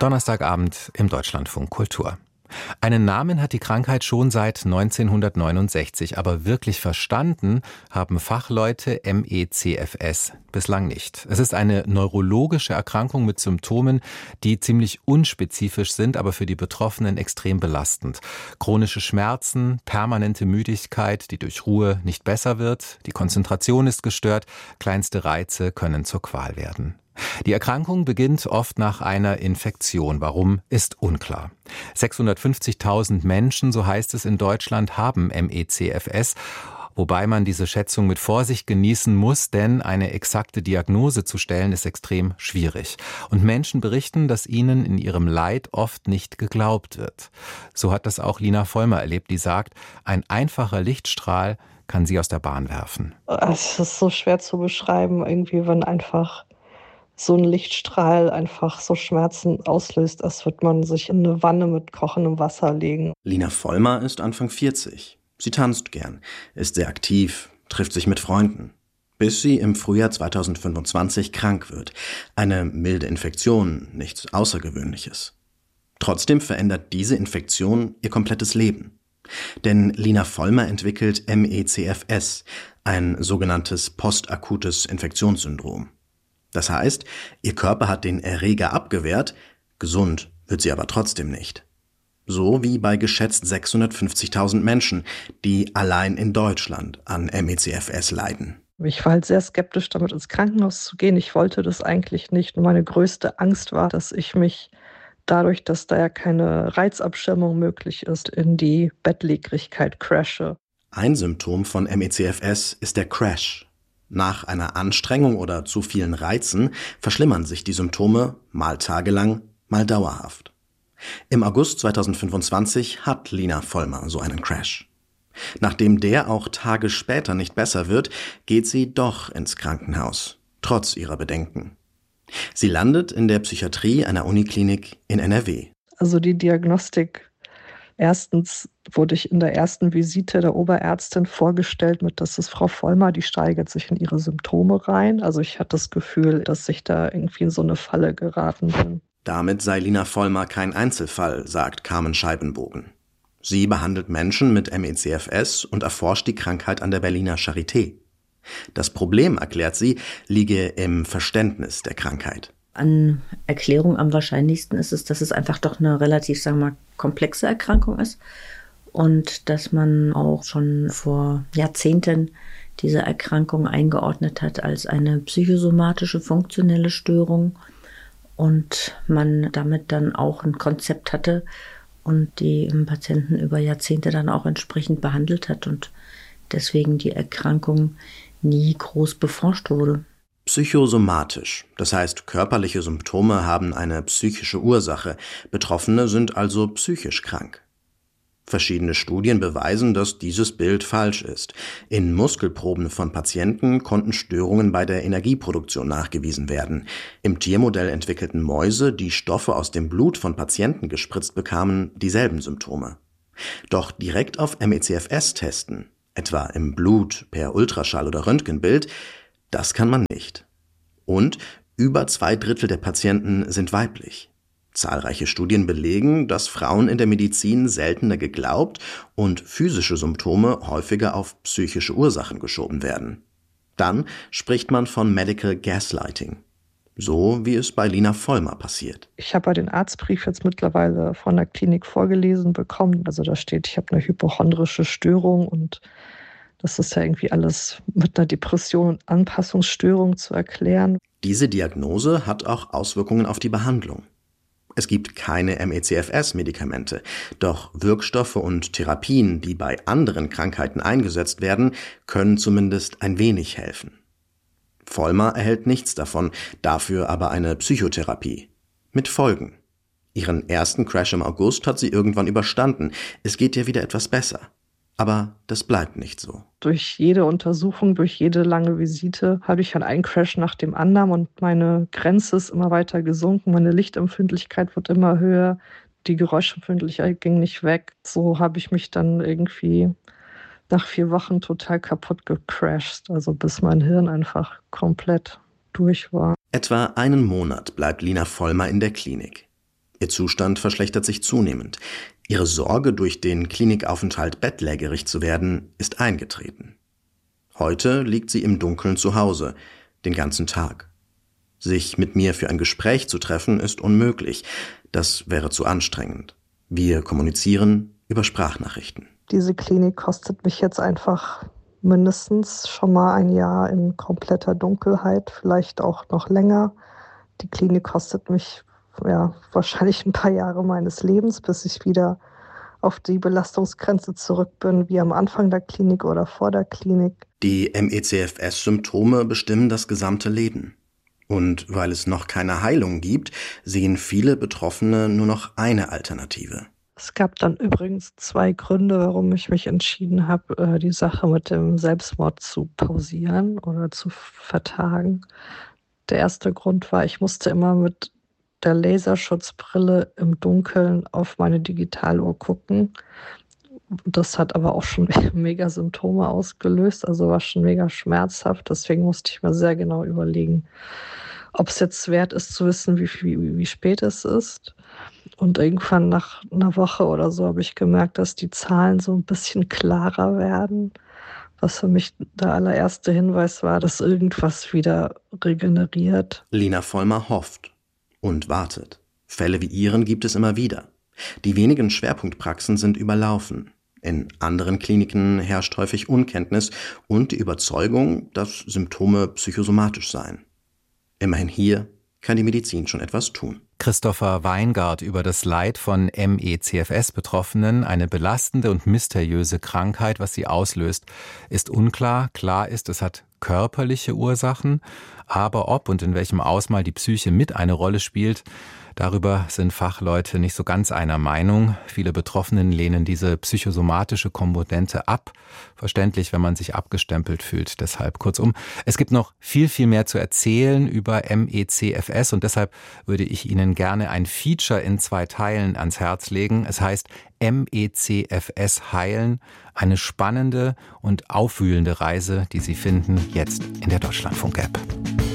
Donnerstagabend im Deutschlandfunk Kultur. Einen Namen hat die Krankheit schon seit 1969, aber wirklich verstanden haben Fachleute MECFS bislang nicht. Es ist eine neurologische Erkrankung mit Symptomen, die ziemlich unspezifisch sind, aber für die Betroffenen extrem belastend. Chronische Schmerzen, permanente Müdigkeit, die durch Ruhe nicht besser wird, die Konzentration ist gestört, kleinste Reize können zur Qual werden. Die Erkrankung beginnt oft nach einer Infektion. Warum, ist unklar. 650.000 Menschen, so heißt es in Deutschland, haben MECFS, wobei man diese Schätzung mit Vorsicht genießen muss, denn eine exakte Diagnose zu stellen ist extrem schwierig. Und Menschen berichten, dass ihnen in ihrem Leid oft nicht geglaubt wird. So hat das auch Lina Vollmer erlebt, die sagt, ein einfacher Lichtstrahl kann sie aus der Bahn werfen. Es ist so schwer zu beschreiben, irgendwie, wenn einfach so ein Lichtstrahl einfach so Schmerzen auslöst, als würde man sich in eine Wanne mit kochendem Wasser legen. Lina Vollmer ist Anfang 40. Sie tanzt gern, ist sehr aktiv, trifft sich mit Freunden. Bis sie im Frühjahr 2025 krank wird. Eine milde Infektion, nichts Außergewöhnliches. Trotzdem verändert diese Infektion ihr komplettes Leben. Denn Lina Vollmer entwickelt MECFS, ein sogenanntes postakutes Infektionssyndrom. Das heißt, ihr Körper hat den Erreger abgewehrt, gesund wird sie aber trotzdem nicht. So wie bei geschätzt 650.000 Menschen, die allein in Deutschland an MECFS leiden. Ich war halt sehr skeptisch, damit ins Krankenhaus zu gehen. Ich wollte das eigentlich nicht. Und meine größte Angst war, dass ich mich dadurch, dass da ja keine Reizabschirmung möglich ist, in die Bettlägerigkeit crashe. Ein Symptom von MECFS ist der Crash. Nach einer Anstrengung oder zu vielen Reizen verschlimmern sich die Symptome mal tagelang, mal dauerhaft. Im August 2025 hat Lina Vollmer so einen Crash. Nachdem der auch Tage später nicht besser wird, geht sie doch ins Krankenhaus, trotz ihrer Bedenken. Sie landet in der Psychiatrie einer Uniklinik in NRW. Also die Diagnostik: Erstens wurde ich in der ersten Visite der Oberärztin vorgestellt mit, das ist Frau Vollmer, die steigert sich in ihre Symptome rein. Also ich hatte das Gefühl, dass ich da irgendwie in so eine Falle geraten bin. Damit sei Lina Vollmer kein Einzelfall, sagt Carmen Scheibenbogen. Sie behandelt Menschen mit MECFS und erforscht die Krankheit an der Berliner Charité. Das Problem, erklärt sie, liege im Verständnis der Krankheit. An Erklärung am wahrscheinlichsten ist es, dass es einfach doch eine relativ, komplexe Erkrankung ist und dass man auch schon vor Jahrzehnten diese Erkrankung eingeordnet hat als eine psychosomatische funktionelle Störung und man damit dann auch ein Konzept hatte und die Patienten über Jahrzehnte dann auch entsprechend behandelt hat und deswegen die Erkrankung nie groß beforscht wurde. Psychosomatisch, das heißt, körperliche Symptome haben eine psychische Ursache, Betroffene sind also psychisch krank. Verschiedene Studien beweisen, dass dieses Bild falsch ist. In Muskelproben von Patienten konnten Störungen bei der Energieproduktion nachgewiesen werden. Im Tiermodell entwickelten Mäuse, die Stoffe aus dem Blut von Patienten gespritzt bekamen, dieselben Symptome. Doch direkt auf MECFS testen, etwa im Blut, per Ultraschall oder Röntgenbild, das kann man nicht. Und über 2/3 der Patienten sind weiblich. Zahlreiche Studien belegen, dass Frauen in der Medizin seltener geglaubt und physische Symptome häufiger auf psychische Ursachen geschoben werden. Dann spricht man von Medical Gaslighting. So wie es bei Lina Vollmer passiert. Ich habe ja den Arztbrief jetzt mittlerweile von der Klinik vorgelesen bekommen. Also da steht, ich habe eine hypochondrische Störung und das ist ja irgendwie alles mit einer Depression und Anpassungsstörung zu erklären. Diese Diagnose hat auch Auswirkungen auf die Behandlung. Es gibt keine MECFS-Medikamente, doch Wirkstoffe und Therapien, die bei anderen Krankheiten eingesetzt werden, können zumindest ein wenig helfen. Vollmer erhält nichts davon, dafür aber eine Psychotherapie. Mit Folgen. Ihren ersten Crash im August hat sie irgendwann überstanden. Es geht ihr wieder etwas besser. Aber das bleibt nicht so. Durch jede Untersuchung, durch jede lange Visite habe ich einen Crash nach dem anderen und meine Grenze ist immer weiter gesunken. Meine Lichtempfindlichkeit wird immer höher, die Geräuschempfindlichkeit ging nicht weg. So habe ich mich dann irgendwie nach 4 Wochen total kaputt gecrashed, also bis mein Hirn einfach komplett durch war. Etwa einen Monat bleibt Lina Vollmer in der Klinik. Ihr Zustand verschlechtert sich zunehmend. Ihre Sorge, durch den Klinikaufenthalt bettlägerig zu werden, ist eingetreten. Heute liegt sie im Dunkeln zu Hause, den ganzen Tag. Sich mit mir für ein Gespräch zu treffen, ist unmöglich. Das wäre zu anstrengend. Wir kommunizieren über Sprachnachrichten. Diese Klinik kostet mich jetzt einfach mindestens schon mal ein Jahr in kompletter Dunkelheit, vielleicht auch noch länger. Die Klinik kostet mich wahrscheinlich ein paar Jahre meines Lebens, bis ich wieder auf die Belastungsgrenze zurück bin, wie am Anfang der Klinik oder vor der Klinik. Die ME/CFS-Symptome bestimmen das gesamte Leben. Und weil es noch keine Heilung gibt, sehen viele Betroffene nur noch eine Alternative. Es gab dann übrigens 2 Gründe, warum ich mich entschieden habe, die Sache mit dem Selbstmord zu pausieren oder zu vertagen. Der erste Grund war, ich musste immer mit der Laserschutzbrille im Dunkeln auf meine Digitaluhr gucken. Das hat aber auch schon mega Symptome ausgelöst, also war schon mega schmerzhaft. Deswegen musste ich mir sehr genau überlegen, ob es jetzt wert ist zu wissen, wie spät es ist. Und irgendwann nach einer Woche oder so habe ich gemerkt, dass die Zahlen so ein bisschen klarer werden. Was für mich der allererste Hinweis war, dass irgendwas wieder regeneriert. Lina Vollmer hofft und wartet. Fälle wie ihren gibt es immer wieder. Die wenigen Schwerpunktpraxen sind überlaufen. In anderen Kliniken herrscht häufig Unkenntnis und die Überzeugung, dass Symptome psychosomatisch seien. Immerhin hier kann die Medizin schon etwas tun. Christopher Weingart über das Leid von ME/CFS-Betroffenen, eine belastende und mysteriöse Krankheit, was sie auslöst, ist unklar. Klar ist, es hat körperliche Ursachen, aber ob und in welchem Ausmaß die Psyche mit eine Rolle spielt, darüber sind Fachleute nicht so ganz einer Meinung. Viele Betroffenen lehnen diese psychosomatische Komponente ab. Verständlich, wenn man sich abgestempelt fühlt. Deshalb kurzum, es gibt noch viel, viel mehr zu erzählen über ME/CFS und deshalb würde ich Ihnen gerne ein Feature in 2 Teilen ans Herz legen. Es heißt ME/CFS heilen. Eine spannende und aufwühlende Reise, die Sie finden jetzt in der Deutschlandfunk-App.